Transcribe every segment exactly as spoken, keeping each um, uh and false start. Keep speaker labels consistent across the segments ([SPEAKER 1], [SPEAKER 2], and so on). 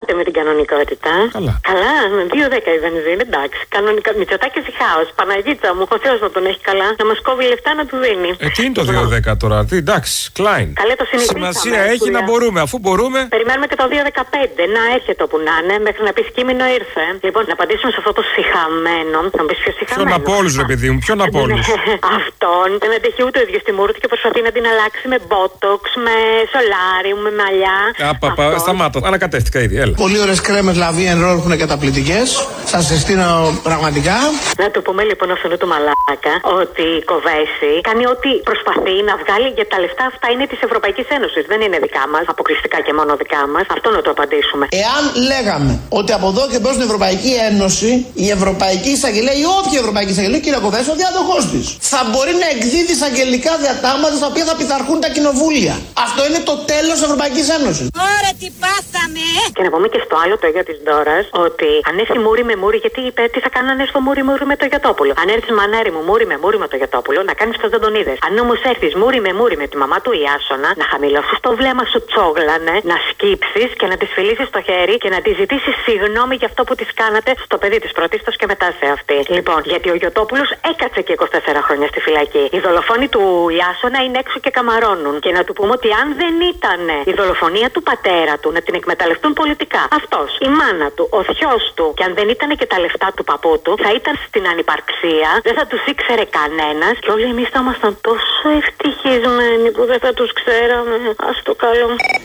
[SPEAKER 1] κάνετε με την κανονικότητα?
[SPEAKER 2] Καλά.
[SPEAKER 1] Καλά, δύο δέκα η βενζίνη, εντάξει. Κανονικά. Μητσοτάκης ή χάος. Παναγίτσα μου, ο Θεός να τον έχει καλά. Να μας κόβει λεφτά να του δίνει.
[SPEAKER 2] Ε, τι είναι το δύο δέκα τώρα, τι, εντάξει, Κλάιν.
[SPEAKER 1] Καλέ, το συνηθίσαμε.
[SPEAKER 2] Σημασία έχει να μπορούμε, αφού μπορούμε.
[SPEAKER 1] Περιμένουμε και το δύο δεκαπέντε να έρχεται όπου να είναι, μέχρι να πει κείμενο ήρθε. Λοιπόν, να απαντήσουμε σε αυτό το σιχαμένο. Θα μου πει ποιο σιχαμένο.
[SPEAKER 2] Ποιον από όλους, ρε παιδί μου, ποιον από όλους.
[SPEAKER 1] Αυτόν δεν αντέχει ούτε ο ίδιος τη μούρη του και προσπαθεί να την αλλάξει με μπότοξ, με σολάριου, με μαλλιά.
[SPEAKER 2] Απαπα, σταμάτα, ανακατεύτηκα ήδη, έλα.
[SPEAKER 3] Πολύ ωραίες κρέμες λαβή εν ρόλ που είναι καταπληκτικές. Σας συστήνω πραγματικά.
[SPEAKER 1] Να του πούμε λοιπόν αυτόν του μαλάκα ότι η Κοβέση κάνει ό,τι προσπαθεί να βγάλει, για τα λεφτά αυτά είναι της Ευρωπαϊκής Ένωσης. Δεν είναι δικά μας, αποκλειστικά και μόνο δικά μας. Αυτό να το απαντήσουμε.
[SPEAKER 3] Εάν λέγαμε ότι από εδώ και μπρος στην Ευρωπαϊκή Ένωση η Ευρωπαϊκή Εισαγγελέα ή όποια Ευρωπαϊκή Εισαγγελέα, κύριε Κοβέση, ο διάδοχός της, θα μπορεί να εκδίδει εισαγγελικά διατάγματα στα οποία θα πειθαρχούν τα κοινοβούλια. Αυτό είναι το τέλος της Ευρωπαϊκής Ένωσης.
[SPEAKER 4] Ωραία, τι πάθαμε!
[SPEAKER 1] Και να πούμε και στο άλλο το ίδιο της Ντόρας, ότι αν έρθει μούρι με μούρι, γιατί είπε τι θα κάνω αν έρθω μούρι μούρι με το Γιατόπουλο. Αν έρθει μανέρι μου μούρι με μούρι με το Γιατόπουλο, να κάνεις πως δεν τον είδες. Αν όμως έρθεις μούρι με μούρι με τη μαμά του Ιάσονα, να χαμηλώσεις το βλέμμα σου τσόγλανε, να σκύψεις και να της φιλήσεις το χέρι και να της ζητήσεις συγγνώμη για αυτό που της κάνατε στο παιδί της πρωτίστως και μετά σε αυτή. Λοιπόν, γιατί ο Γιατόπουλος έκατσε και είκοσι τέσσερα χρόνια στη φυλακή. Οι δολοφόνοι του Ιάσονα είναι έξω και καμαρώνουν. Και να του πούμε ότι αν δεν ήταν η δολοφονία του πατέρα του να την εκμεταλλευτούν πολιτικά, αυτός, η μάνα του, ο θειός του, και αν δεν ήταν και τα λεφτά του παππού του, θα ήταν στην ανυπαρξία, δεν θα τους ήξερε κανένας και όλοι εμείς θα ήμασταν τόσο ευτυχισμένοι που δεν θα τους ξέραμε. Ας το καλό.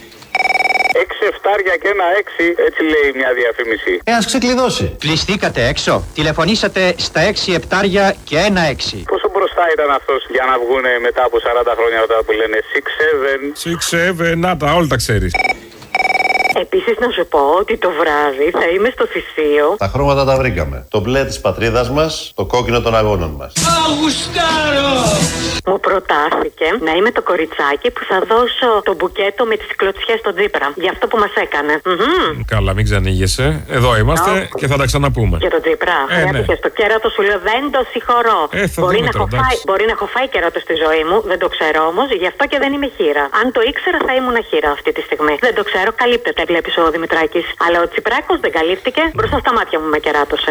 [SPEAKER 5] Έξι εφτάρια και ένα έξι, έτσι λέει μια διαφήμιση.
[SPEAKER 3] Ε, ας ξεκλειδώσει.
[SPEAKER 6] Κλειστήκατε έξω. Τηλεφωνήσατε στα έξι εφτάρια και ένα έξι.
[SPEAKER 5] Πόσο μπροστά ήταν αυτός για να βγούνε μετά από σαράντα χρόνια όταν που λένε έξι επτά.
[SPEAKER 2] έξι επτά, να τα, όλα τα ξέρεις.
[SPEAKER 1] Επίσης να σου πω ότι το βράδυ θα είμαι στο Θησίο.
[SPEAKER 7] Τα χρώματα τα βρήκαμε. Το μπλε της πατρίδας μας, το κόκκινο των αγώνων μας.
[SPEAKER 4] Αγουστάρω!
[SPEAKER 1] Μου προτάθηκε να είμαι το κοριτσάκι που θα δώσω το μπουκέτο με τις κλωτσιές στον Τσίπρα. Για αυτό που μας έκανε. Mm-hmm.
[SPEAKER 2] Καλά, μην ξανήγεσαι. Εδώ είμαστε oh. και θα τα ξαναπούμε.
[SPEAKER 1] Για τον Τσίπρα.
[SPEAKER 2] Ε, ναι.
[SPEAKER 1] Στο κέρατο σου λέω δεν το συγχωρώ.
[SPEAKER 2] Ε,
[SPEAKER 1] μπορεί,
[SPEAKER 2] δούμε,
[SPEAKER 1] να έχω φάει, μπορεί να έχω φάει κέρατο στη ζωή μου, δεν το ξέρω όμως, γι' αυτό και δεν είμαι χείρα. Αν το ήξερα θα ήμουν χείρα αυτή τη στιγμή. Δεν το ξέρω, καλύπτεται, βλέπεις ο Δημητράκης. Αλλά ο Τσιπράκος δεν καλύφθηκε, μπροστά στα μάτια μου με κεράτωσε.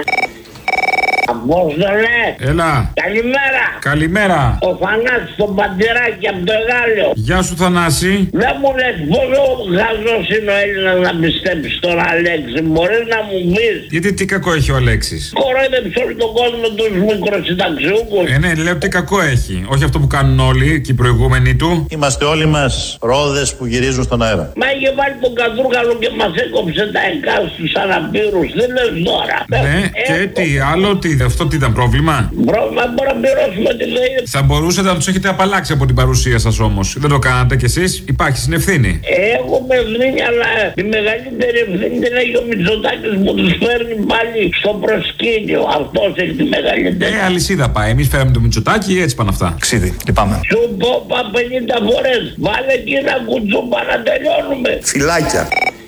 [SPEAKER 8] Απόστολε!
[SPEAKER 2] Έλα!
[SPEAKER 8] Καλημέρα!
[SPEAKER 2] Καλημέρα!
[SPEAKER 8] Ο Θανάσης τον Παντηράκη από το Εγάλεο.
[SPEAKER 2] Γεια σου, Θανάση!
[SPEAKER 8] Δεν μου λες πόσο γαζός είναι ο Έλληνας να πιστέψει τον Αλέξη, μπορείς να μου πεις?
[SPEAKER 2] Γιατί τι κακό έχει ο Αλέξης?
[SPEAKER 8] Κορόιδεψε όλο τον κόσμο τους μικροσυνταξιούχους.
[SPEAKER 2] Ε, ναι, λέω τι κακό έχει. Όχι αυτό που κάνουν όλοι και οι προηγούμενοι του.
[SPEAKER 7] Είμαστε όλοι μας ρόδες που γυρίζουν στον αέρα.
[SPEAKER 8] Μα είχε βάλει τον Κατρούγαλο και μας έκοψε τα εκά στους αναπήρους. Δεν λες τώρα.
[SPEAKER 2] Ναι, ε, και τι άλλο, τι, αυτό τι ήταν πρόβλημα?
[SPEAKER 8] Πρόβλημα μπορεί να πληρώσουμε τη ζωή.
[SPEAKER 2] Θα μπορούσατε να τους έχετε απαλλάξει από την παρουσία σας όμως. Δεν το κάνατε κι εσείς. Υπάρχει συνευθύνη.
[SPEAKER 8] Έχουμε ευθύνη, αλλά η μεγαλύτερη ευθύνη την έχει ο Μητσοτάκης που τους φέρνει πάλι στο προσκήνιο. Αυτός έχει τη μεγαλύτερη.
[SPEAKER 2] Ε, αλυσίδα πάει. Εμείς φέραμε το Μητσοτάκη, έτσι πάνε αυτά.
[SPEAKER 9] Ξίδι, λυπάμαι.
[SPEAKER 8] Σου πω πα πενήντα φορές. Βάλε εκεί ένα κουτσούπα να τελειώνουμε.
[SPEAKER 9] Φυλάκια.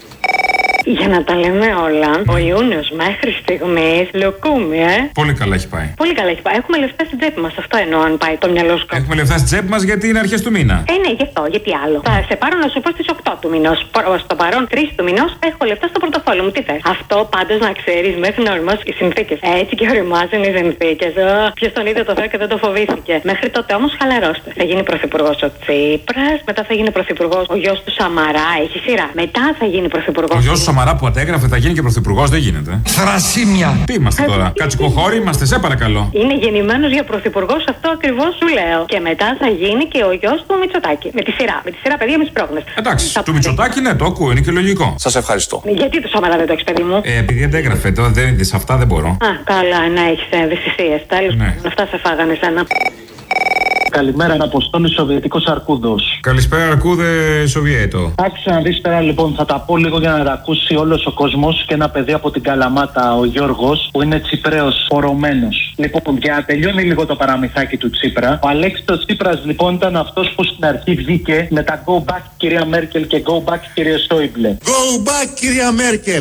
[SPEAKER 1] Για να τα λέμε όλα, ο Ιούνιος μέχρι στιγμής λοκούμι, ε.
[SPEAKER 2] Πολύ καλά έχει πάει.
[SPEAKER 1] Πολύ καλά έχει πάει. Έχουμε λεφτά στην τσέπη μας. Αυτό εννοώ, αν πάει το μυαλό σου.
[SPEAKER 2] Έχουμε λεφτά στην τσέπη μας γιατί είναι αρχές του μήνα.
[SPEAKER 1] Ε, ναι, γι' αυτό, γιατί άλλο. Θα σε πάρω να σου πω στις οκτώ του μηνός. Στο παρόν τρεις του μηνός έχω λεφτά στο πορτοφόλι μου. Τι θες? Αυτό πάντως να ξέρεις μέχρι να οριμάσουν οι συνθήκες. Έτσι και οριμάζουν οι συνθήκες. Ποιος τον είδε το Θεό και δεν το φοβήθηκε. Μέχρι τότε όμως χαλαρώστε. Θα γίνει πρωθυπουργός ο Τσίπρας, μετά θα γίνει πρωθυπουργός ο γιος του Σαμαρά. Έχει σειρά. Μετά θα γίνει πρωθυπουργός.
[SPEAKER 2] Ο γιος του Σαμαρά που αντέγραφε θα γίνει και πρωθυπουργός, δεν γίνεται.
[SPEAKER 9] Θρασίμια!
[SPEAKER 2] Τι είμαστε τώρα, κατσικοχώροι είμαστε, σε παρακαλώ.
[SPEAKER 1] Είναι γεννημένος για πρωθυπουργός, αυτό ακριβώς σου λέω. Και μετά θα γίνει και ο γιος του Μητσοτάκη. Με τη σειρά, με τη σειρά παιδιά με τις πρόγνες.
[SPEAKER 2] Εντάξει, του Μητσοτάκη ναι, το ακούω, είναι και λογικό.
[SPEAKER 9] Σας ευχαριστώ.
[SPEAKER 1] Γιατί το Σαμαρά δεν το έχεις, παιδί μου?
[SPEAKER 2] Ε, επειδή αντέγραφε, τώρα δεν είδες αυτά, δεν μπορώ.
[SPEAKER 1] Α, καλά, να έχεις ευαισθησίες. Τέλος,
[SPEAKER 2] ναι.
[SPEAKER 1] Αυτά σε φάγανε σένα.
[SPEAKER 10] Καλημέρα, Αποστόλη Σοβιετικός Αρκούδος.
[SPEAKER 2] Καλησπέρα, Αρκούδε Σοβιέτο.
[SPEAKER 10] Άκουσα να δεις τώρα, λοιπόν, θα τα πω λίγο για να τα ακούσει όλος ο κόσμος και ένα παιδί από την Καλαμάτα, ο Γιώργος, που είναι Τσιπραίος, πορωμένος. Λοιπόν, για να τελειώνει λίγο το παραμυθάκι του Τσίπρα, ο Αλέξης ο Τσίπρας, λοιπόν, ήταν αυτός που στην αρχή βγήκε με τα go back κυρία Μέρκελ και go back κύριε Σόιμπλε.
[SPEAKER 3] Go back κυρία Μέρκελ, go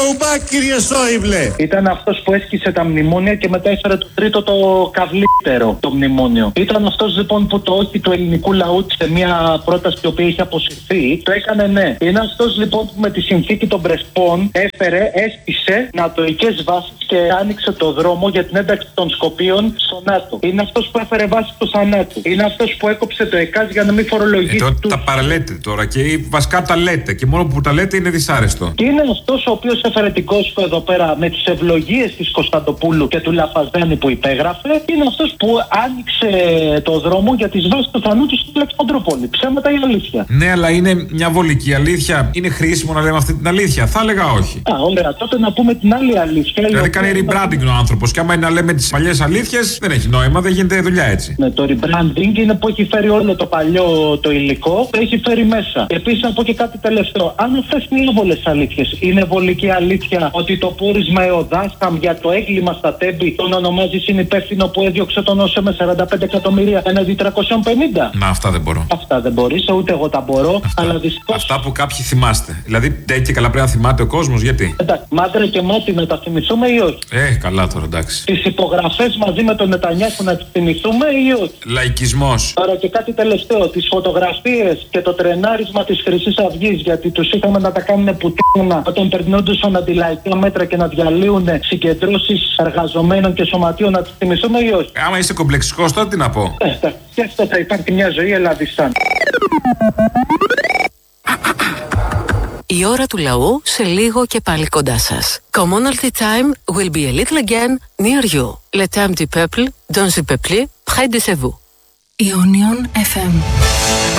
[SPEAKER 3] go back, κύριε Σόιμπλε.
[SPEAKER 10] Ήταν αυτός που έσκησε τα μνημόνια και μετά έφερε το τρίτο το καβλύτερο το μνημόνιο. Ήταν αυτός λοιπόν που το όχι του ελληνικού λαού σε μια πρόταση η οποία είχε αποσυρθεί, το έκανε ναι. Είναι αυτός λοιπόν που με τη συνθήκη των Πρεσπών έφερε, έστησε νατοικές βάσεις και άνοιξε το δρόμο για την ένταξη των Σκοπίων στο ΝΑΤΟ. Είναι αυτός που έφερε βάση του θανάτου. Είναι αυτός που έκοψε το ΕΚΑΣ για να μην φορολογήσει.
[SPEAKER 2] Ε,
[SPEAKER 10] τους...
[SPEAKER 2] Τα παραλέτε τώρα και βασικά τα λέτε και μόνο που τα λέτε είναι δυσάρεστο.
[SPEAKER 10] Και είναι αυτός ο οποίος έφερε την Κόσκο εδώ πέρα με τις ευλογίες της Κωνσταντοπούλου και του Λαφαζάνη που υπέγραφε. Είναι αυτός που άνοιξε το δρόμο για τις βάσεις του θανάτου στην Αλεξανδρούπολη. Ψέματα ή αλήθεια?
[SPEAKER 2] Ναι, αλλά είναι μια βολική αλήθεια. Είναι χρήσιμο να λέμε αυτή την αλήθεια? Θα έλεγα όχι.
[SPEAKER 10] Α, ωραία, τότε να πούμε την άλλη αλήθεια.
[SPEAKER 2] Δηλαδή κάνει rebranding ο άνθρωπος. Και άμα είναι να λέμε τις παλιές αλήθειες, δεν έχει νόημα, δεν γίνεται δουλειά έτσι.
[SPEAKER 10] Ναι, το rebranding είναι που έχει φέρει όλο το παλιό το υλικό, το έχει φέρει μέσα. Επίσης, να πω και κάτι τελευταίο. Αν αυτές είναι άβολες αλήθειες, είναι βολική αλήθεια ότι το πόρισμα ΕΟΔΑΣΑΜ για το έγκλημα στα Τέμπη τον ονομάζει συνυπεύθυνο που έδιωξε τον Όσε με σαράντα πέντε εκατομμύρια έναντι τριακόσια πενήντα?
[SPEAKER 2] Να, αυτά δεν μπορώ.
[SPEAKER 10] Αυτά δεν μπορείς, ούτε εγώ τα μπορώ.
[SPEAKER 2] Αυτά,
[SPEAKER 10] αλλά δυστυχώς...
[SPEAKER 2] αυτά που κάποιοι θυμάστε. Δηλαδή, ντε και καλά πρέπει να θυμάται ο κόσμος, γιατί?
[SPEAKER 10] Εντάξει, μάντρε και μάτι να τα θυμηθούμε ή όχι?
[SPEAKER 2] Ε, καλά τώρα, εντάξει.
[SPEAKER 10] Τις υπογραφές μαζί με τον Νετανιάχου να τις θυμηθούμε ή όχι?
[SPEAKER 2] Λαϊκισμός.
[SPEAKER 10] Τώρα και κάτι τελευταίο. Τις φωτογραφίες και το τρενάρισμα της Χρυσής Αυγής, γιατί τους είχαμε να τα κάνουν πουτίνα όταν περνόντουσαν αντιλαϊκά μέτρα και να διαλύουν συγκεντρώσεις εργαζομένων και σωματείων, να τις θυμηθούμε ή όχι?
[SPEAKER 2] Άμα είσαι κομπλεξικός, τότε τι να πω.
[SPEAKER 10] Ε, και αυτό θα υπάρχει μια ζωή ελλαδιστάν.
[SPEAKER 11] Η ώρα του λαού σε λίγο και πάλι κοντά σας. Commonalty time will be a little again near you. Le temps du peuple, dans le peuple, près de vous. Ionion εφ εμ.